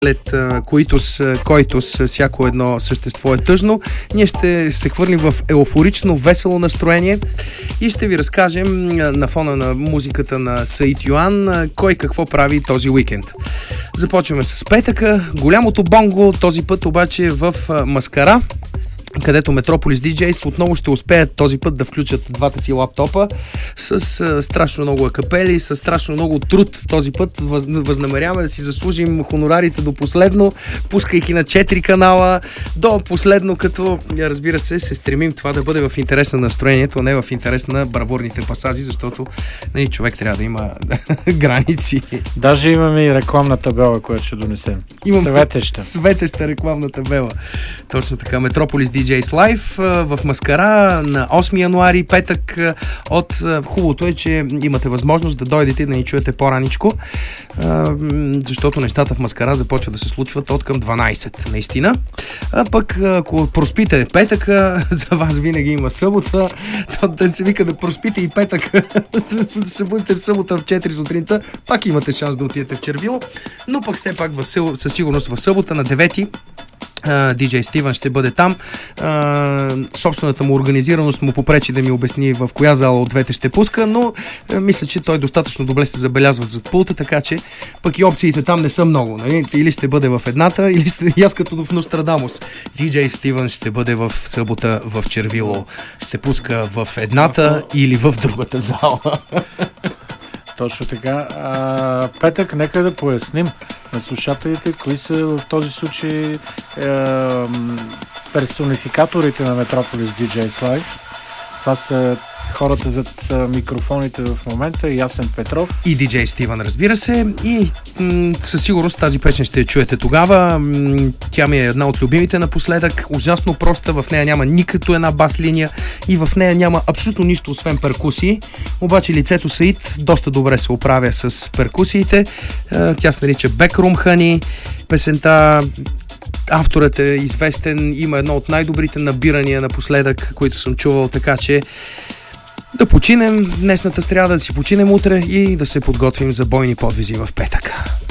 след коитус всяко едно същество е тъжно, ние ще се хвърлим в еуфорично, весело настроение и ще ви разкажем на фона на музиката на Саид Йоан кой какво прави този уикенд. Започваме с петъка, голямото бонго, този път обаче в Маскара, където Metropolis DJs отново ще успеят този път да включат двата си лаптопа с страшно много акапели, с страшно много труд. Този път възнамеряваме да си заслужим хонорарите до последно, пускайки на 4 канала до последно, като разбира се стремим това да бъде в интерес на настроението, а не в интерес на бравурните пасажи, защото човек трябва да има граници. Даже имаме и рекламна табела, която ще донесем. Светеща рекламна табела. Точно така, Metropolis DJs Live в Маскара на 8 януари, петък. Хубавото е, че имате възможност да дойдете и да ни чуете по-раничко, защото нещата в Маскара започват да се случват от към 12, наистина. А пък, ако проспите петъка, за вас винаги има събота, да се вика да проспите и петък, да се будете в събота в 4 сутринта, пак имате шанс да отидете в Червило, но пък все пак със сигурност в събота на 9 DJ Стивън ще бъде там. Собствената му организираност му попречи да ми обясни в коя зала от двете ще пуска, но мисля, че той достатъчно добре се забелязва зад пулта, така че пък и опциите там не са много. Нали? Или ще бъде в едната, или и аз като в Нострадамус. DJ Стивън ще бъде в събота в Червило. Ще пуска в едната или в другата зала. Точно така. Петък, нека да поясним на слушателите, кои са в този случай персонификаторите на Metropolis DJs Live. Това са хората зад микрофоните в момента, Ясен Петров и DJ Стивън, разбира се, и със сигурност тази песен ще я чуете тогава. Тя ми е една от любимите напоследък, ужасно проста, в нея няма никато една бас линия и в нея няма абсолютно нищо освен перкусии, обаче лицето Саид доста добре се оправя с перкусиите. Тя се нарича Backroom Honey, песента. Авторът е известен, има едно от най-добрите набирания напоследък, които съм чувал, така че да починем днесната сряда, да си починем утре и да се подготвим за бойни подвизи в петък.